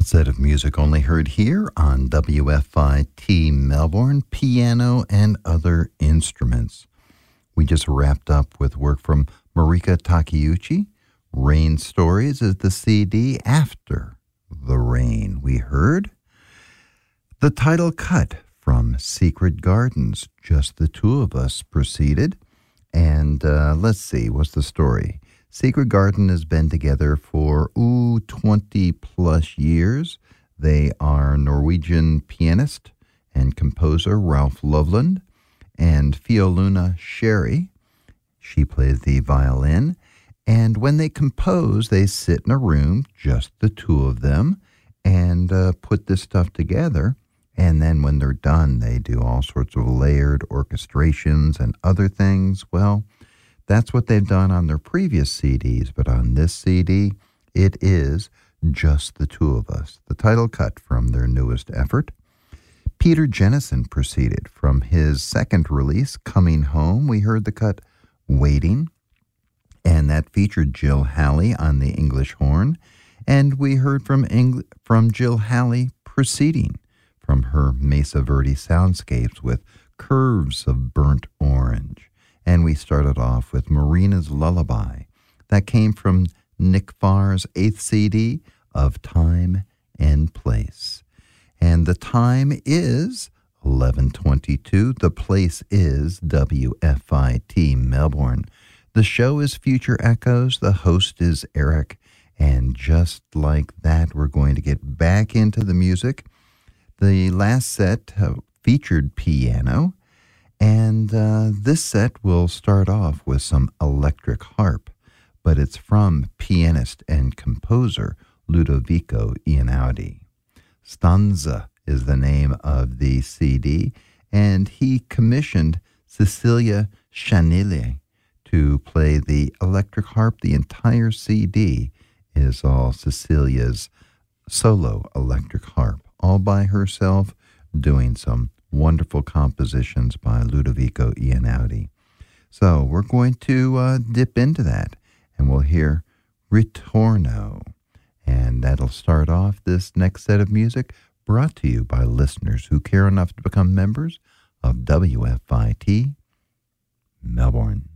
A set of music only heard here on WFIT Melbourne, piano and other instruments. We just wrapped up with work from Marika Takeuchi. Rain Stories is the CD. After the Rain, we heard the title cut from Secret Gardens. Just the Two of Us proceeded. And let's see, what's the story? Secret Garden has been together for 20 plus years. They are Norwegian pianist and composer Ralph Loveland and Fioluna Sherry. She plays the violin. And when they compose, they sit in a room, just the two of them, and put this stuff together. And then when they're done, they do all sorts of layered orchestrations and other things. Well, that's what they've done on their previous CDs, but on this CD, it is Just the Two of Us, the title cut from their newest effort. Peter Jennison proceeded from his second release, Coming Home. We heard the cut Waiting, and that featured Jill Halley on the English horn, and we heard from Jill Halley Proceeding from her Mesa Verde soundscapes with Curves of Burnt Orange. And we started off with Marina's Lullaby. That came from Nick Farr's 8th CD of Time and Place. And the time is 11:22. The place is WFIT Melbourne. The show is Future Echoes. The host is Eric. And just like that, we're going to get back into the music. The last set featured piano. And this set will start off with some electric harp, but it's from pianist and composer Ludovico Einaudi. Stanza is the name of the CD, and he commissioned Cecilia Chanille to play the electric harp. The entire CD is all Cecilia's solo electric harp, all by herself, doing some wonderful compositions by Ludovico Einaudi. So we're going to dip into that, and we'll hear Ritorno. And that'll start off this next set of music, brought to you by listeners who care enough to become members of WFIT Melbourne.